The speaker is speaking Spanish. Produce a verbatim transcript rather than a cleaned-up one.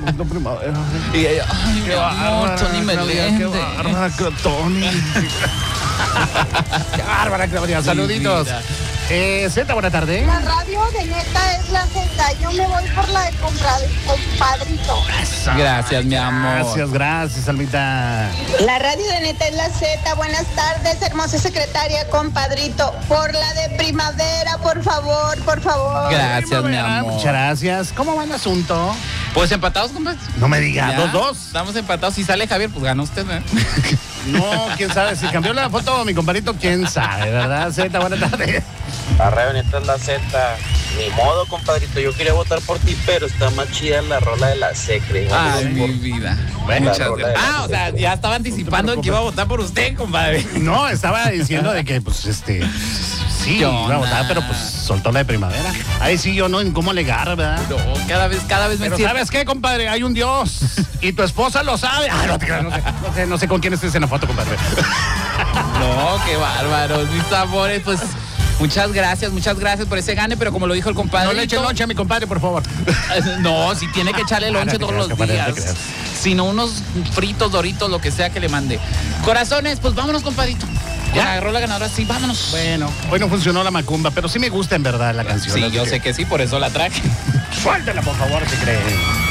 la primavera. Y ella, ay, mi amor, Tony Meléndez. Qué bárbara, Tony. Qué bárbara, Claudia. Saluditos. Eh, Z, buena tarde. La radio de neta es la Z. Yo me voy por la de compra de compadrito. Gracias, mi amor. Gracias, gracias, Almita. La radio de neta es la Z. Buenas tardes, hermosa secretaria, compadrito. Por la de primavera, por favor, por favor. Gracias, mi amor. Muchas gracias. ¿Cómo va el asunto? Pues empatados, compadre. No me diga, Ya, dos, dos. Estamos empatados. Si sale Javier, pues gana usted, ¿eh? No, quién sabe. Si cambió la foto, mi compadrito, quién sabe, ¿verdad? Z, buena tarde. La radio neta es la Z. Ni modo, compadrito. Yo quería votar por ti, pero está más chida la rola de la Secre. Ay, mi vida. Bueno, Muchas gracias. Ah, o sea, ya estaba anticipando que iba a votar por usted, compadre. No, estaba diciendo de que, pues, este... Sí, Yo, iba a votar, nah. pero pues soltó la de primavera. Ahí sí yo no en cómo alegar, ¿verdad? No, cada vez, cada vez me Pero siento- ¿sabes qué, compadre? Hay un Dios y tu esposa lo sabe. Ah, no te creas, no sé, no sé, no sé con quién estés en la foto, compadre. No, qué bárbaros, mis amores. Pues muchas gracias, muchas gracias por ese gane, pero como lo dijo el compadre. No le eche lonche a mi compadre, por favor. No, si tiene que echarle Ah, no lonche te todos creas, los compadre, no te días. creas. Sino unos fritos, doritos, lo que sea que le mande. Corazones, pues vámonos, compadrito. ¿Ya? Ya agarró la ganadora, sí, vámonos. Bueno, hoy no funcionó la macumba, pero sí me gusta en verdad la canción. Sí, así yo que- sé que sí, por eso la traje. Suéltela, por favor, si cree.